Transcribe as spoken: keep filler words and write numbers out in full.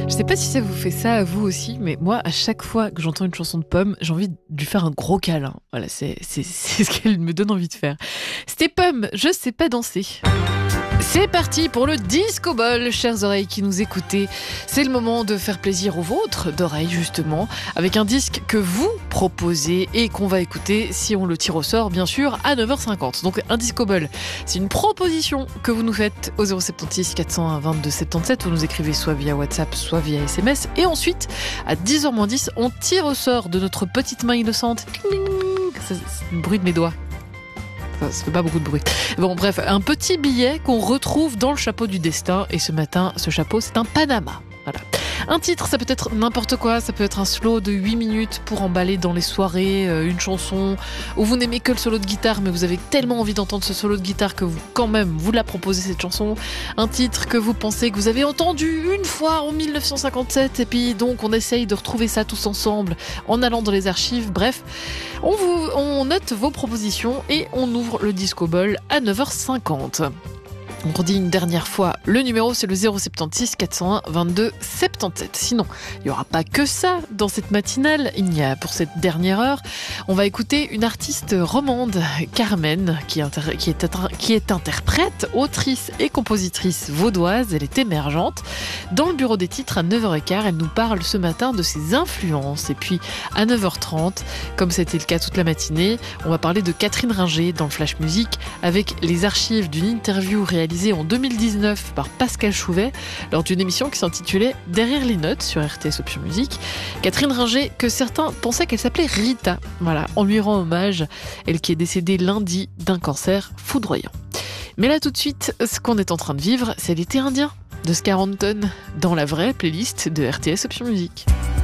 Je sais pas si ça vous fait ça à vous aussi, mais moi, à chaque fois que j'entends une chanson de Pomme, j'ai envie de lui faire un gros câlin. Voilà, c'est, c'est, c'est ce qu'elle me donne envie de faire. C'était Pomme, je sais pas danser. C'est parti pour le Disco Ball, chères oreilles qui nous écoutez. C'est le moment de faire plaisir aux vôtres d'oreilles, justement, avec un disque que vous proposez et qu'on va écouter si on le tire au sort, bien sûr, à neuf heures cinquante. Donc un Disco Ball, c'est une proposition que vous nous faites au zéro sept six quatre cent un vingt-deux soixante-dix-sept. Vous nous écrivez soit via WhatsApp, soit via S M S. Et ensuite, à dix heures moins dix, on tire au sort de notre petite main innocente. C'est le bruit de mes doigts. Ça, ça fait pas beaucoup de bruit. Bon, bref, un petit billet qu'on retrouve dans le chapeau du destin. Et ce matin, ce chapeau, c'est un Panama. Voilà. Un titre, ça peut être n'importe quoi. Ça peut être un slow de huit minutes pour emballer dans les soirées, euh, une chanson où vous n'aimez que le solo de guitare, mais vous avez tellement envie d'entendre ce solo de guitare que vous, quand même, vous la proposez cette chanson. Un titre que vous pensez que vous avez entendu une fois en mille neuf cent cinquante-sept, et puis donc on essaye de retrouver ça tous ensemble en allant dans les archives. Bref, on, vous, on note vos propositions et on ouvre le Disco Ball à neuf heures cinquante. On redit une dernière fois, le numéro c'est le zéro sept six quatre cent un vingt-deux soixante-dix-sept. Sinon, il n'y aura pas que ça dans cette matinale. Il y a pour cette dernière heure, on va écouter une artiste romande, Carmen, qui est, inter- qui, est inter- qui est interprète, autrice et compositrice vaudoise. Elle est émergente. Dans le bureau des titres, à neuf heures quinze, elle nous parle ce matin de ses influences. Et puis, à neuf heures trente, comme c'était le cas toute la matinée, on va parler de Catherine Ringer dans le Flash Music avec les archives d'une interview réalisée en deux mille dix-neuf par Pascal Chouvet lors d'une émission qui s'intitulait Derrière les notes sur R T S Option Musique. Catherine Ringer, que certains pensaient qu'elle s'appelait Rita. Voilà, on lui rend hommage, elle qui est décédée lundi d'un cancer foudroyant. Mais là tout de suite, ce qu'on est en train de vivre, c'est l'été indien de Scarlton dans la vraie playlist de R T S Option Musique.